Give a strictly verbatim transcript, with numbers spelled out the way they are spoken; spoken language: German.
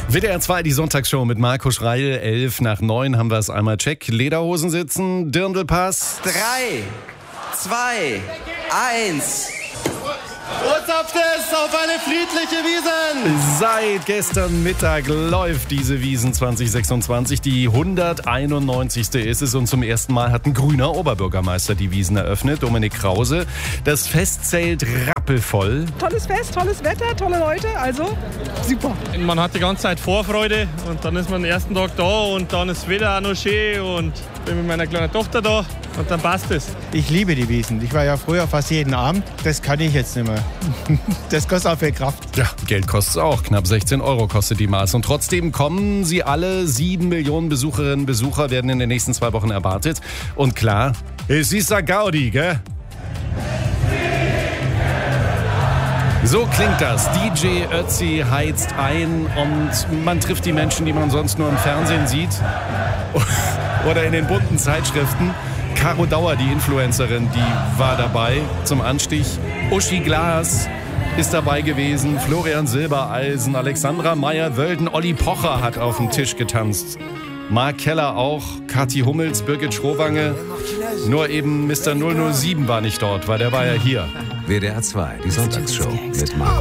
W D R zwei, die Sonntagsshow mit Marco Schreil. elf nach neun haben wir es einmal. Check. Lederhosen sitzen, Dirndlpass. Drei, zwei, eins. Urzapft es auf eine friedliche Wiesn! Seit gestern Mittag läuft diese Wiesn zwanzig sechsundzwanzig. Die hunderteinundneunzigste ist es und zum ersten Mal hat ein grüner Oberbürgermeister die Wiesn eröffnet, Dominik Krause. Das Festzelt rappelvoll. Tolles Fest, tolles Wetter, tolle Leute, also super. Man hat die ganze Zeit Vorfreude und dann ist man den ersten Tag da und dann ist das Wetter auch noch schön und bin mit meiner kleinen Tochter da und dann passt es. Ich liebe die Wiesn. Ich war ja früher fast jeden Abend. Das kann ich jetzt nicht mehr. Das kostet auch viel Kraft. Ja, Geld kostet es auch. Knapp sechzehn Euro kostet die Maß. Und trotzdem kommen sie alle. Sieben Millionen Besucherinnen und Besucher werden in den nächsten zwei Wochen erwartet. Und klar, es ist ein Gaudi, gell? So klingt das. D J Ötzi heizt ein und man trifft die Menschen, die man sonst nur im Fernsehen sieht oder in den bunten Zeitschriften. Caro Dauer, die Influencerin, die war dabei zum Anstich. Uschi Glas ist dabei gewesen. Florian Silbereisen, Alexandra Meyer-Wölden, Olli Pocher hat auf dem Tisch getanzt. Mark Keller auch, Kathi Hummels, Birgit Schrowange. Nur eben Mister null null sieben war nicht dort, weil der war ja hier. W D R zwei, die Sonntagsshow mit Marco